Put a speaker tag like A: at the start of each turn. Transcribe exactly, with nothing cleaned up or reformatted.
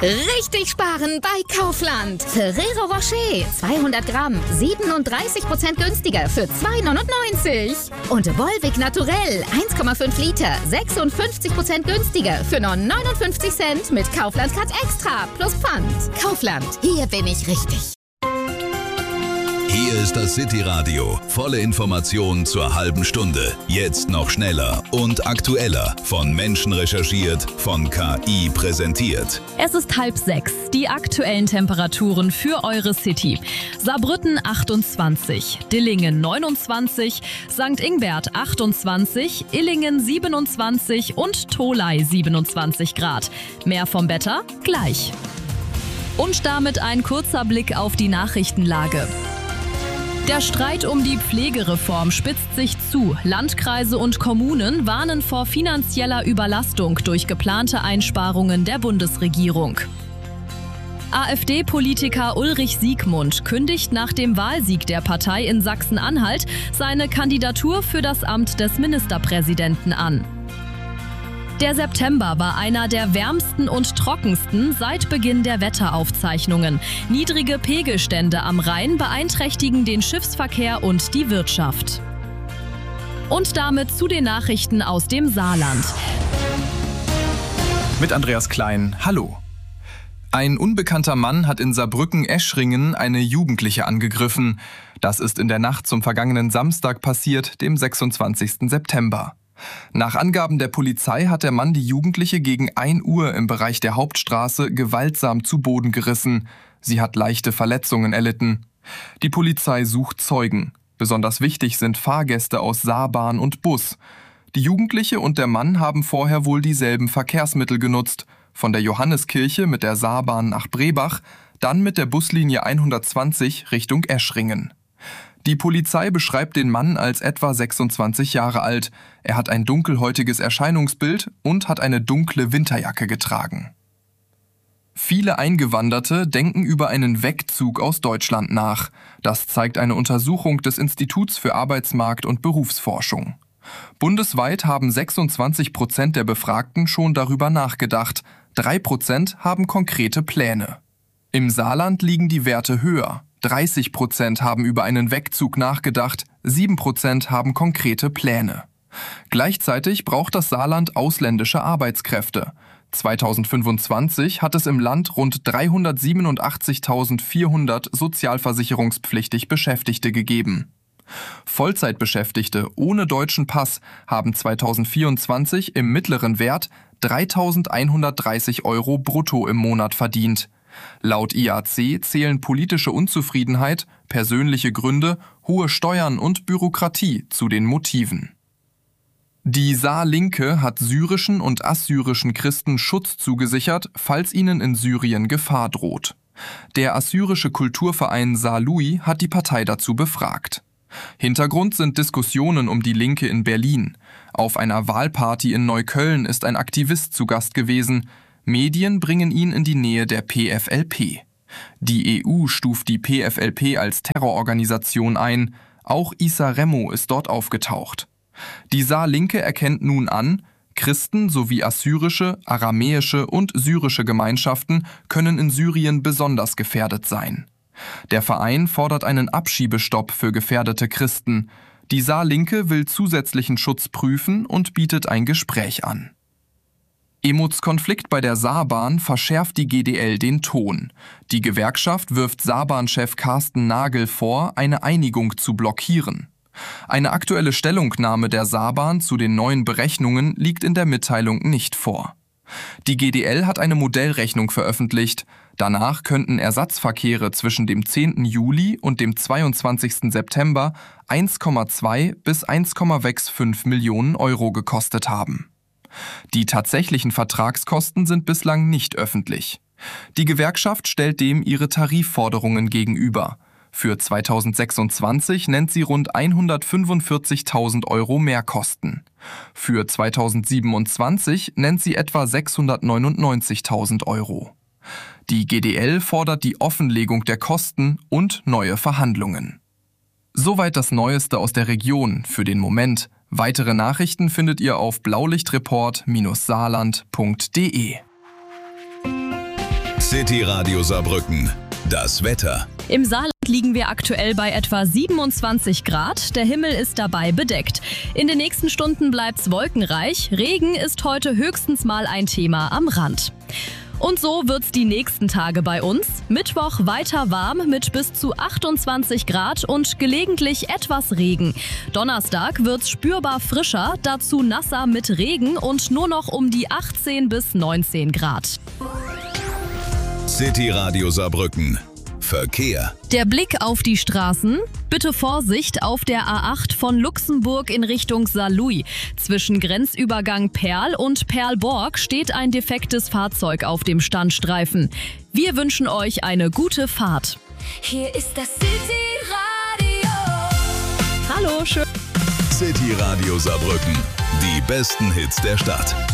A: Richtig sparen bei Kaufland. Ferrero Rocher zweihundert Gramm, siebenunddreißig Prozent günstiger für zwei neunundneunzig. Und Volvic Naturell eins Komma fünf Liter, sechsundfünfzig Prozent günstiger für nur neunundfünfzig Cent mit Kaufland Cut Extra plus Pfand. Kaufland, hier bin ich richtig.
B: Hier ist das City-Radio. Volle Informationen zur halben Stunde. Jetzt noch schneller und aktueller. Von Menschen recherchiert, von K I präsentiert.
C: Es ist halb sechs. Die aktuellen Temperaturen für eure City. Saarbrücken achtundzwanzig, Dillingen neunundzwanzig, Sankt Ingbert achtundzwanzig, Illingen siebenundzwanzig und Tholey siebenundzwanzig Grad. Mehr vom Wetter gleich. Und damit ein kurzer Blick auf die Nachrichtenlage. Der Streit um die Pflegereform spitzt sich zu. Landkreise und Kommunen warnen vor finanzieller Überlastung durch geplante Einsparungen der Bundesregierung. AfD-Politiker Ulrich Siegmund kündigt nach dem Wahlsieg der Partei in Sachsen-Anhalt seine Kandidatur für das Amt des Ministerpräsidenten an. Der September war einer der wärmsten und trockensten seit Beginn der Wetteraufzeichnungen. Niedrige Pegelstände am Rhein beeinträchtigen den Schiffsverkehr und die Wirtschaft. Und damit zu den Nachrichten aus dem Saarland.
D: Mit Andreas Klein, hallo. Ein unbekannter Mann hat in Saarbrücken-Eschringen eine Jugendliche angegriffen. Das ist in der Nacht zum vergangenen Samstag passiert, dem sechsundzwanzigsten September. Nach Angaben der Polizei hat der Mann die Jugendliche gegen ein Uhr im Bereich der Hauptstraße gewaltsam zu Boden gerissen. Sie hat leichte Verletzungen erlitten. Die Polizei sucht Zeugen. Besonders wichtig sind Fahrgäste aus Saarbahn und Bus. Die Jugendliche und der Mann haben vorher wohl dieselben Verkehrsmittel genutzt. Von der Johanneskirche mit der Saarbahn nach Brebach, dann mit der Buslinie hundertzwanzig Richtung Eschringen. Die Polizei beschreibt den Mann als etwa sechsundzwanzig Jahre alt. Er hat ein dunkelhäutiges Erscheinungsbild und hat eine dunkle Winterjacke getragen. Viele Eingewanderte denken über einen Wegzug aus Deutschland nach. Das zeigt eine Untersuchung des Instituts für Arbeitsmarkt- und Berufsforschung. Bundesweit haben sechsundzwanzig Prozent der Befragten schon darüber nachgedacht. Drei Prozent haben konkrete Pläne. Im Saarland liegen die Werte höher. dreißig Prozent haben über einen Wegzug nachgedacht, sieben Prozent haben konkrete Pläne. Gleichzeitig braucht das Saarland ausländische Arbeitskräfte. zweitausendfünfundzwanzig hat es im Land rund dreihundertsiebenundachtzigtausendvierhundert sozialversicherungspflichtig Beschäftigte gegeben. Vollzeitbeschäftigte ohne deutschen Pass haben zweitausendvierundzwanzig im mittleren Wert dreitausendeinhundertdreißig Euro brutto im Monat verdient. Laut I A C zählen politische Unzufriedenheit, persönliche Gründe, hohe Steuern und Bürokratie zu den Motiven. Die Saarlinke hat syrischen und assyrischen Christen Schutz zugesichert, falls ihnen in Syrien Gefahr droht. Der assyrische Kulturverein Saarlouis hat die Partei dazu befragt. Hintergrund sind Diskussionen um die Linke in Berlin. Auf einer Wahlparty in Neukölln ist ein Aktivist zu Gast gewesen. Medien bringen ihn in die Nähe der P F L P. Die E U stuft die P F L P als Terrororganisation ein. Auch Issa Remo ist dort aufgetaucht. Die Saarlinke erkennt nun an, Christen sowie assyrische, aramäische und syrische Gemeinschaften können in Syrien besonders gefährdet sein. Der Verein fordert einen Abschiebestopp für gefährdete Christen. Die Saarlinke will zusätzlichen Schutz prüfen und bietet ein Gespräch an. Emuts Konflikt bei der Saarbahn verschärft die G D L den Ton. Die Gewerkschaft wirft Saarbahn-Chef Carsten Nagel vor, eine Einigung zu blockieren. Eine aktuelle Stellungnahme der Saarbahn zu den neuen Berechnungen liegt in der Mitteilung nicht vor. Die G D L hat eine Modellrechnung veröffentlicht. Danach könnten Ersatzverkehre zwischen dem zehnten Juli und dem zweiundzwanzigsten September eins Komma zwei bis eins Komma fünfundsechzig Millionen Euro gekostet haben. Die tatsächlichen Vertragskosten sind bislang nicht öffentlich. Die Gewerkschaft stellt dem ihre Tarifforderungen gegenüber. Für zweitausendsechsundzwanzig nennt sie rund hundertfünfundvierzigtausend Euro Mehrkosten. Für zweitausendsiebenundzwanzig nennt sie etwa sechshundertneunundneunzigtausend Euro. Die G D L fordert die Offenlegung der Kosten und neue Verhandlungen. Soweit das Neueste aus der Region für den Moment. Weitere Nachrichten findet ihr auf blaulichtreport Bindestrich saarland Punkt de.
B: City Radio Saarbrücken. Das Wetter.
C: Im Saarland liegen wir aktuell bei etwa siebenundzwanzig Grad. Der Himmel ist dabei bedeckt. In den nächsten Stunden bleibt's wolkenreich. Regen ist heute höchstens mal ein Thema am Rand. Und so wird's die nächsten Tage bei uns. Mittwoch weiter warm mit bis zu achtundzwanzig Grad und gelegentlich etwas Regen. Donnerstag wird's spürbar frischer, dazu nasser mit Regen und nur noch um die achtzehn bis neunzehn Grad.
B: City Radio Saarbrücken. Verkehr.
C: Der Blick auf die Straßen. Bitte Vorsicht auf der A acht von Luxemburg in Richtung Saarlouis. Zwischen Grenzübergang Perl und Perlborg steht ein defektes Fahrzeug auf dem Standstreifen. Wir wünschen euch eine gute Fahrt.
E: Hier ist das City Radio.
C: Hallo, schön.
B: City Radio Saarbrücken. Die besten Hits der Stadt.